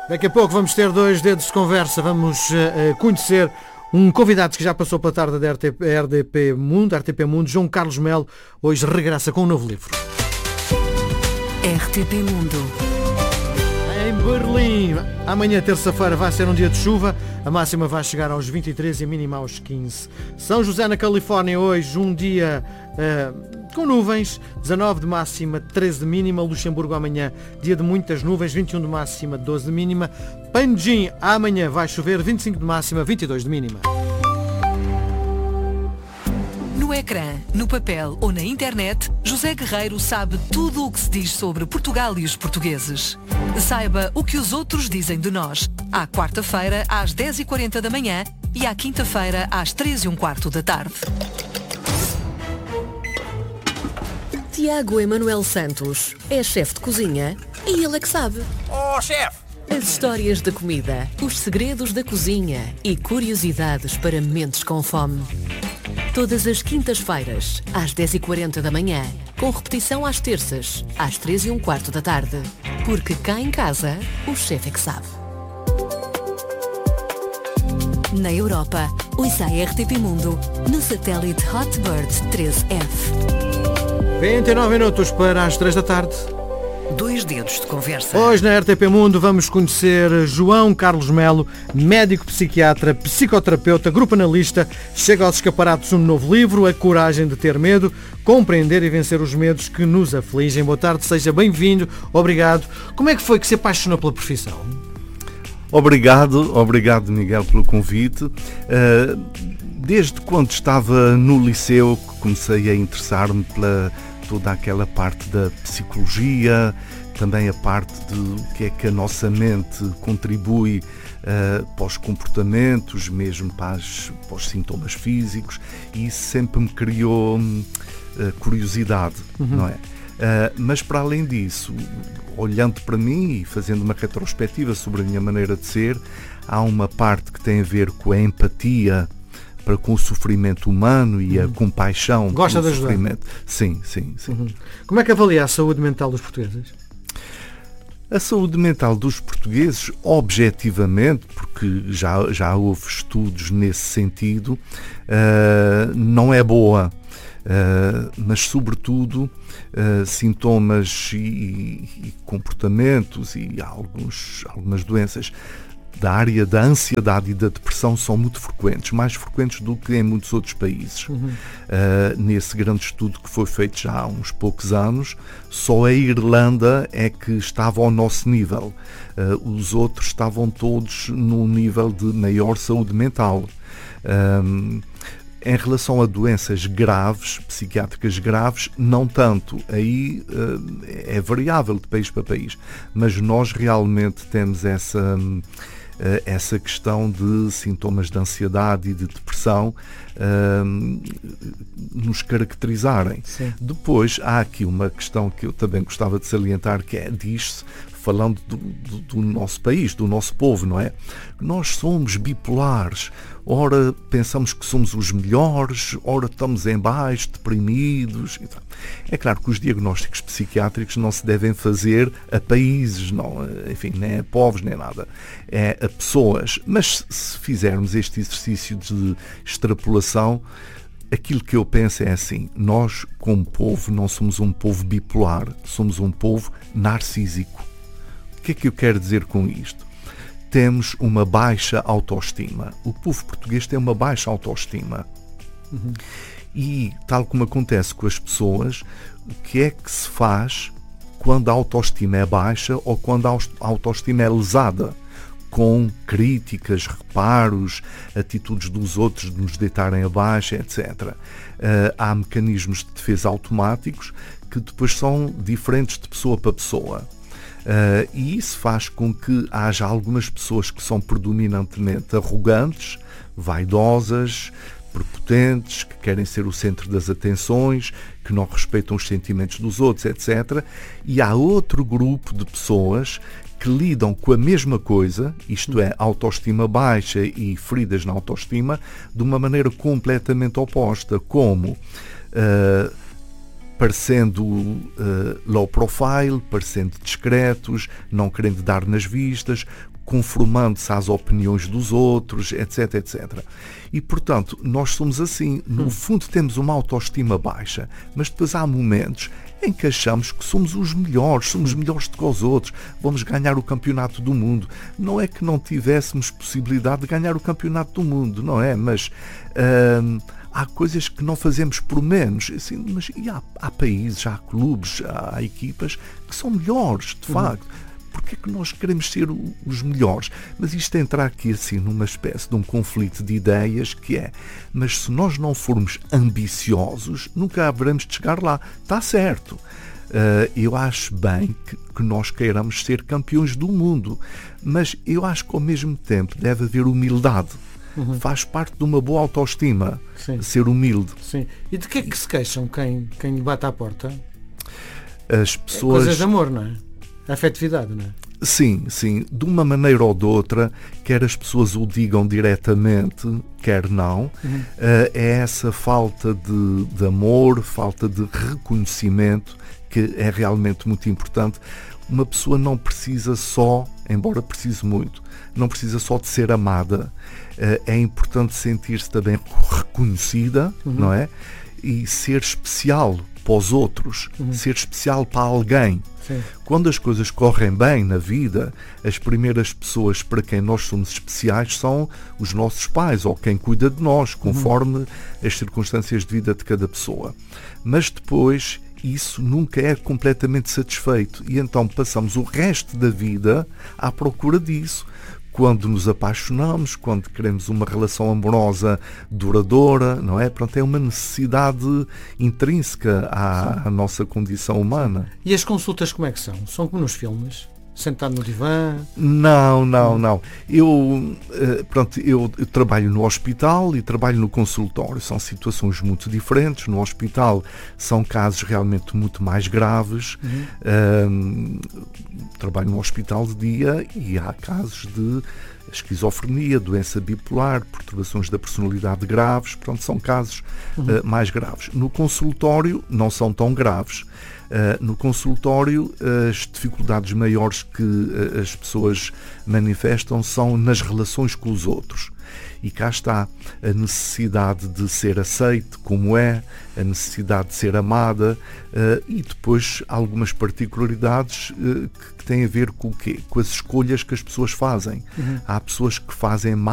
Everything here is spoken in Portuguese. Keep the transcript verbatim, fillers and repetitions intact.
Daqui a pouco vamos ter dois dedos de conversa, vamos uh, conhecer um convidado que já passou pela tarde da R T P, R D P Mundo, R T P Mundo, João Carlos Melo, hoje regressa com um novo livro. R T P Mundo. Em Berlim, amanhã, terça-feira, vai ser um dia de chuva, a máxima vai chegar aos vinte e três e a mínima aos quinze. São José, na Califórnia, hoje um dia uh, com nuvens, dezanove de máxima, treze de mínima. Luxemburgo amanhã, dia de muitas nuvens, vinte e um de máxima, doze de mínima. Panjim, amanhã vai chover, vinte e cinco de máxima, vinte e dois de mínima. No ecrã, no papel ou na internet, José Guerreiro sabe tudo o que se diz sobre Portugal e os portugueses. Saiba o que os outros dizem de nós. À quarta-feira, às dez e quarenta da manhã e à quinta-feira, às três e um quarto da tarde. Tiago Emanuel Santos é chefe de cozinha e ele é que sabe. Oh, chefe! As histórias da comida, os segredos da cozinha e curiosidades para mentes com fome. Todas as quintas-feiras, às dez e quarenta da manhã, com repetição às terças, às três e um quarto da tarde. Porque cá em casa, o chefe é que sabe. Na Europa, ouça a R T P Mundo, no satélite Hotbird treze F. vinte e nove minutos para as três da tarde. Dois dedos de conversa. Hoje na R T P Mundo vamos conhecer João Carlos Melo, médico psiquiatra, psicoterapeuta, grupo analista. Chega aos escaparatos um novo livro, A Coragem de Ter Medo, compreender e vencer os medos que nos afligem. Boa tarde, seja bem-vindo, obrigado. Como é que foi que se apaixonou pela profissão? Obrigado, obrigado Miguel pelo convite. Desde quando estava no liceu comecei a interessar-me pela toda aquela parte da psicologia, também a parte de o que é que a nossa mente contribui uh, para os comportamentos, mesmo para, as, para os sintomas físicos, e isso sempre me criou uh, curiosidade, uhum. não é? Uh, mas para além disso, olhando para mim e fazendo uma retrospectiva sobre a minha maneira de ser, há uma parte que tem a ver com a empatia para com o sofrimento humano e a uhum. compaixão. Gosta de ajudar? Sofrimento. Sim, sim, sim. Uhum. Como é que avalia a saúde mental dos portugueses? A saúde mental dos portugueses, objetivamente, porque já, já houve estudos nesse sentido, uh, não é boa. Uh, mas, sobretudo, uh, sintomas e, e comportamentos e alguns, algumas doenças da área da ansiedade e da depressão são muito frequentes, mais frequentes do que em muitos outros países. Uhum. Uh, nesse grande estudo que foi feito já há uns poucos anos, só a Irlanda é que estava ao nosso nível. Uh, os outros estavam todos num nível de maior saúde mental. Um, Em relação a doenças graves, psiquiátricas graves, não tanto. Aí uh, é variável de país para país. Mas nós realmente temos essa, uh, essa questão de sintomas de ansiedade e de depressão uh, nos caracterizarem. Sim. Depois, há aqui uma questão que eu também gostava de salientar, que é, diz-se, falando do, do, do nosso país, do nosso povo, não é? Nós somos bipolares. Ora pensamos que somos os melhores, ora estamos em baixo, deprimidos. É claro que os diagnósticos psiquiátricos não se devem fazer a países, não, enfim, nem a povos, nem nada. É a pessoas. Mas se fizermos este exercício de extrapolação, aquilo que eu penso é assim: nós, como povo, não somos um povo bipolar, somos um povo narcísico. O que é que eu quero dizer com isto? Temos uma baixa autoestima. O povo português tem uma baixa autoestima. Uhum. E, tal como acontece com as pessoas, o que é que se faz quando a autoestima é baixa ou quando a autoestima é lesada? Com críticas, reparos, atitudes dos outros de nos deitarem abaixo, etcétera. Uh, há mecanismos de defesa automáticos que depois são diferentes de pessoa para pessoa. Uh, e isso faz com que haja algumas pessoas que são predominantemente arrogantes, vaidosas, prepotentes, que querem ser o centro das atenções, que não respeitam os sentimentos dos outros, etcétera. E há outro grupo de pessoas que lidam com a mesma coisa, isto é, autoestima baixa e feridas na autoestima, de uma maneira completamente oposta, como uh, parecendo uh, low profile, parecendo discretos, não querendo dar nas vistas, conformando-se às opiniões dos outros, etc, etcétera. E, portanto, nós somos assim. No fundo, temos uma autoestima baixa, mas depois há momentos em que achamos que somos os melhores, somos melhores do que os outros, vamos ganhar o campeonato do mundo. Não é que não tivéssemos possibilidade de ganhar o campeonato do mundo, não é? Mas hum, há coisas que não fazemos por menos. Assim, mas e há, há países, há clubes, há equipas que são melhores, de facto. Uhum. Porque é que nós queremos ser os melhores? Mas isto entra aqui assim numa espécie de um conflito de ideias que é, mas se nós não formos ambiciosos, nunca haveremos de chegar lá. Está certo. Uh, eu acho bem que, que nós queiramos ser campeões do mundo, mas eu acho que ao mesmo tempo deve haver humildade. Uhum. Faz parte de uma boa autoestima. Sim. Ser humilde. Sim. E de que é que se queixam quem, quem lhe bate à porta? As pessoas... É coisas de amor, não é? Afetividade, não é? Sim, sim. De uma maneira ou de outra, quer as pessoas o digam diretamente, quer não, uhum. uh, é essa falta de, de amor, falta de reconhecimento que é realmente muito importante. Uma pessoa não precisa só, embora precise muito, não precisa só de ser amada. Uh, é importante sentir-se também reconhecida, uhum. não é? E ser especial para os outros, uhum. ser especial para alguém. Sim. Quando as coisas correm bem na vida, as primeiras pessoas para quem nós somos especiais são os nossos pais ou quem cuida de nós, conforme uhum. as circunstâncias de vida de cada pessoa. Mas depois isso nunca é completamente satisfeito e então passamos o resto da vida à procura disso. Quando nos apaixonamos, quando queremos uma relação amorosa duradoura, não é? Pronto, é uma necessidade intrínseca à, à nossa condição humana. E as consultas como é que são? São como nos filmes? Sentado no divã? Não, não, não. Eu, pronto, eu, eu trabalho no hospital e trabalho no consultório. São situações muito diferentes. No hospital são casos realmente muito mais graves. Uhum. Um, trabalho no hospital de dia e há casos de esquizofrenia, doença bipolar, perturbações da personalidade graves. Pronto, são casos uhum. uh, mais graves. No consultório não são tão graves. Uh, no consultório, uh, as dificuldades maiores que uh, as pessoas manifestam são nas relações com os outros. E cá está a necessidade de ser aceite como é, a necessidade de ser amada uh, e depois algumas particularidades uh, que, que têm a ver com o quê? Com as escolhas que as pessoas fazem. Uhum. Há pessoas que fazem